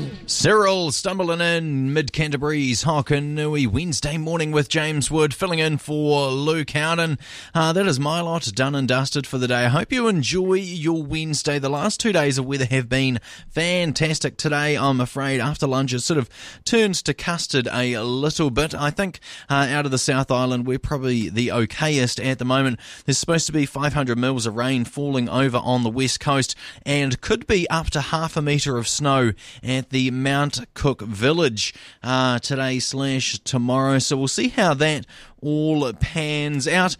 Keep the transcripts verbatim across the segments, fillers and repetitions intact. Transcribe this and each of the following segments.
Cyril stumbling in mid-Canterbury's Hokanui Wednesday morning with James Wood, filling in for Luke Howden. Uh, that is my lot, done and dusted for the day. I hope you enjoy your Wednesday. The last two days of weather have been fantastic. Today, I'm afraid, after lunch, it sort of turns to custard a little bit. I think uh, out of the South Island, we're probably the okayest at the moment. There's supposed to be five hundred mils of rain falling over on the west coast and could be up to half a metre of snow at the Mount Cook Village uh, today slash tomorrow. So we'll see how that all pans out.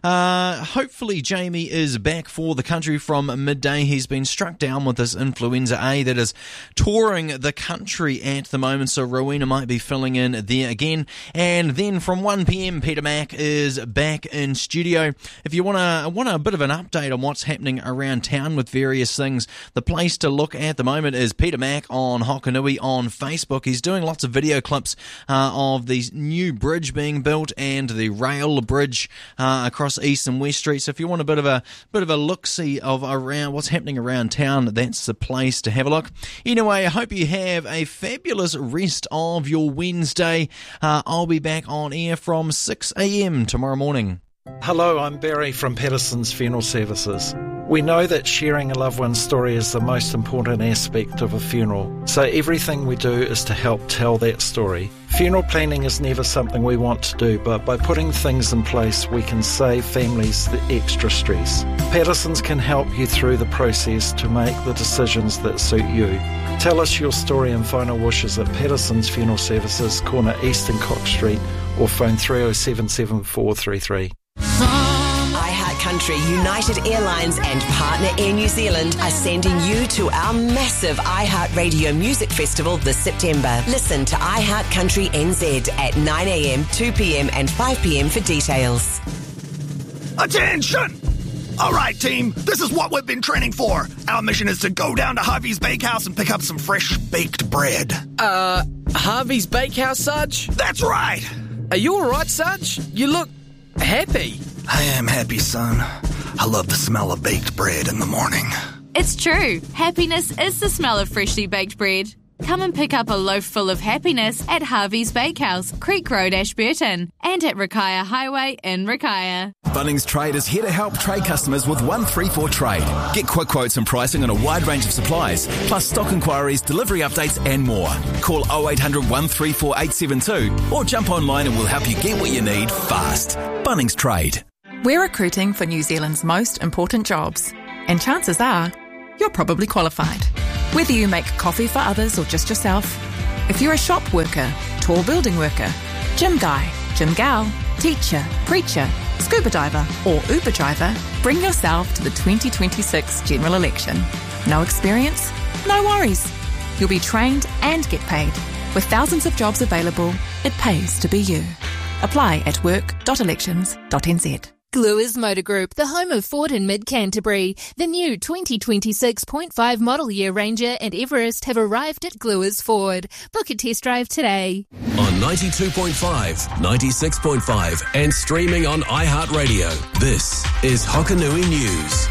Uh, hopefully Jamie is back for the country from midday. He's been struck down with this influenza A that is touring the country at the moment, so Rowena might be filling in there again. And then from one p.m, Peter Mack is back in studio. If you want to want a bit of an update on what's happening around town with various things, the place to look at the moment is Peter Mack on Hokanui on Facebook. He's doing lots of video clips uh, of the new bridge being built and the rail bridge uh, across East and West Street. So if you want a bit of a bit of a look-see of around what's happening around town, that's the place to have a look. Anyway, I hope you have a fabulous rest of your Wednesday. Uh, I'll be back on air from six a.m. tomorrow morning. Hello, I'm Barry from Patterson's Funeral Services. We know that sharing a loved one's story is the most important aspect of a funeral, so everything we do is to help tell that story. Funeral planning is never something we want to do, but by putting things in place, we can save families the extra stress. Patterson's can help you through the process to make the decisions that suit you. Tell us your story and final wishes at Patterson's Funeral Services, corner East and Cox Street, or phone three oh seven seven four three three. iHeartCountry, United Airlines and partner Air New Zealand are sending you to our massive iHeartRadio Music Festival this September. Listen to iHeartCountry N Z at nine a.m, two p.m and five p.m for details. Attention! All right, team, this is what we've been training for. Our mission is to go down to Harvey's Bakehouse and pick up some fresh baked bread. Uh, Harvey's Bakehouse, Sarge? That's right. Are you all right, Sarge? You look happy. I am happy, son. I love the smell of baked bread in the morning. It's true. Happiness is the smell of freshly baked bread. Come and pick up a loaf full of happiness at Harvey's Bakehouse, Creek Road, Ashburton, and at Rakaia Highway in Rakaia. Bunnings Trade is here to help trade customers with one three four Trade. Get quick quotes and pricing on a wide range of supplies, plus stock inquiries, delivery updates and more. Call oh eight hundred, one three four, eight seven two or jump online and we'll help you get what you need fast. Bunnings Trade. We're recruiting for New Zealand's most important jobs, and chances are you're probably qualified. Whether you make coffee for others or just yourself, if you're a shop worker, tall building worker, gym guy, gym gal, teacher, preacher, scuba diver or Uber driver, bring yourself to the twenty twenty-six general election. No experience? No worries. You'll be trained and get paid. With thousands of jobs available, it pays to be you. Apply at work dot elections dot n z. Gluers Motor Group, the home of Ford in mid-Canterbury. The new twenty twenty-six point five model year Ranger and Everest have arrived at Gluers Ford. Book a test drive today. On ninety-two point five, ninety-six point five and streaming on iHeartRadio, this is Hokanui News.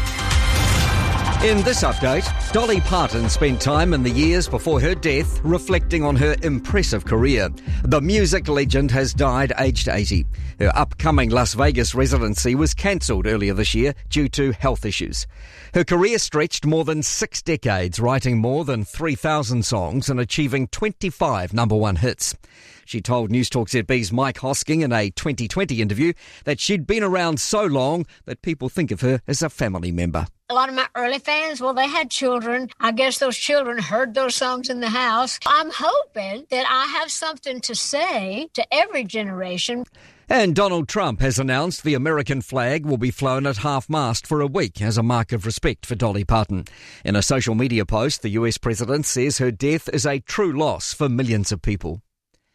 In this update, Dolly Parton spent time in the years before her death reflecting on her impressive career. The music legend has died aged eighty. Her upcoming Las Vegas residency was cancelled earlier this year due to health issues. Her career stretched more than six decades, writing more than three thousand songs and achieving twenty-five number one hits. She told Newstalk Z B's Mike Hosking in a twenty twenty interview that she'd been around so long that people think of her as a family member. A lot of my early fans, well, they had children. I guess those children heard those songs in the house. I'm hoping that I have something to say to every generation. And Donald Trump has announced the American flag will be flown at half-mast for a week as a mark of respect for Dolly Parton. In a social media post, the U S president says her death is a true loss for millions of people.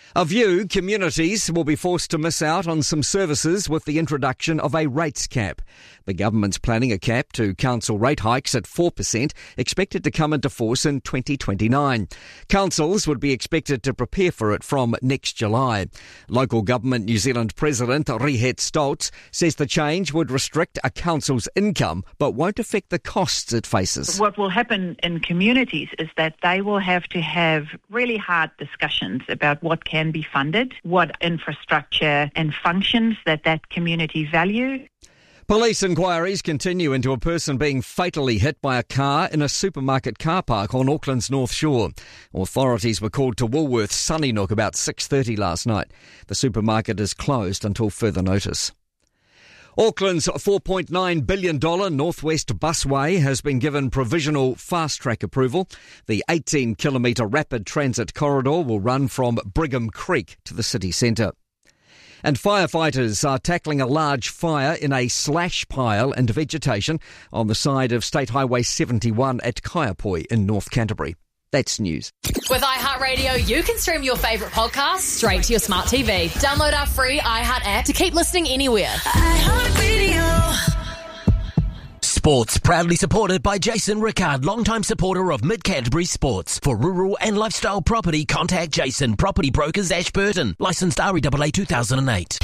A view communities will be forced to miss out on some services with the introduction of a rates cap. The government's planning a cap to council rate hikes at four percent, expected to come into force in twenty twenty-nine. Councils would be expected to prepare for it from next July. Local Government New Zealand President Rehet Stoltz says the change would restrict a council's income but won't affect the costs it faces. What will happen in communities is that they will have to have really hard discussions about what can be funded, what infrastructure and functions that that community value. Police inquiries continue into a person being fatally hit by a car in a supermarket car park on Auckland's North Shore. Authorities were called to Woolworths Sunnynook about six thirty last night. The supermarket is closed until further notice. Auckland's four point nine billion dollars Northwest Busway has been given provisional fast-track approval. The eighteen kilometre rapid transit corridor will run from Brigham Creek to the city centre. And firefighters are tackling a large fire in a slash pile and vegetation on the side of State Highway seventy-one at Kaiapoi in North Canterbury. That's news. With iHeartRadio, you can stream your favourite podcasts straight to your smart T V. Download our free iHeart app to keep listening anywhere. iHeartRadio. Sports, proudly supported by Jason Rickard, longtime supporter of Mid-Canterbury Sports. For rural and lifestyle property, contact Jason, Property Brokers, Ashburton. Licensed R E A A two thousand eight.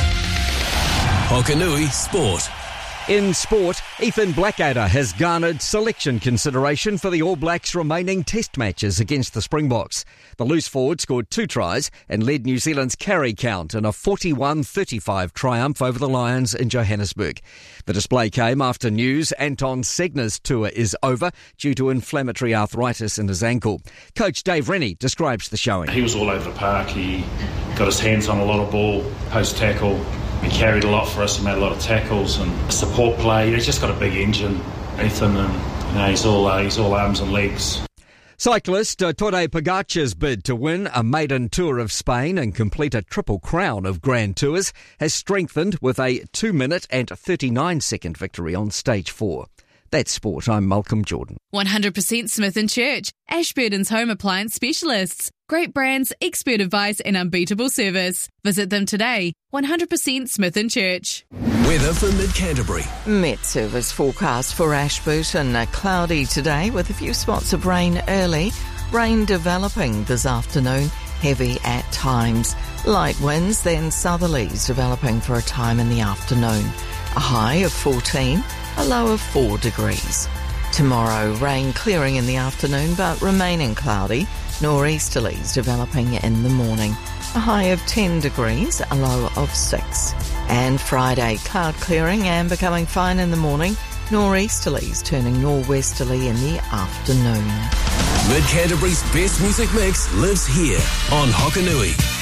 Hokanui Sport. In sport, Ethan Blackadder has garnered selection consideration for the All Blacks' remaining test matches against the Springboks. The loose forward scored two tries and led New Zealand's carry count in a forty-one thirty-five triumph over the Lions in Johannesburg. The display came after news Anton Segner's tour is over due to inflammatory arthritis in his ankle. Coach Dave Rennie describes the showing. He was all over the park. He got his hands on a lot of ball, post-tackle. He carried a lot for us. He made a lot of tackles and support play. He's just got a big engine, Ethan, and you know, he's all uh, he's all arms and legs. Cyclist uh, Tadej Pogacar's bid to win a maiden Tour of Spain and complete a triple crown of Grand Tours has strengthened with a two minute and thirty-nine second victory on stage four. That's sport. I'm Malcolm Jordan. one hundred percent Smith and Church, Ashburton's home appliance specialists. Great brands, expert advice and unbeatable service. Visit them today. one hundred percent Smith and Church. Weather for Mid-Canterbury. Met Service forecast for Ashburton. Uh, cloudy today with a few spots of rain early. Rain developing this afternoon, heavy at times. Light winds, then southerlies developing for a time in the afternoon. A high of fourteen, a low of four degrees. Tomorrow, rain clearing in the afternoon but remaining cloudy. Nor'easterlies developing in the morning. A high of ten degrees, a low of six. And Friday, cloud clearing and becoming fine in the morning. Nor'easterlies turning nor'westerly in the afternoon. Mid-Canterbury's best music mix lives here on Hokanui.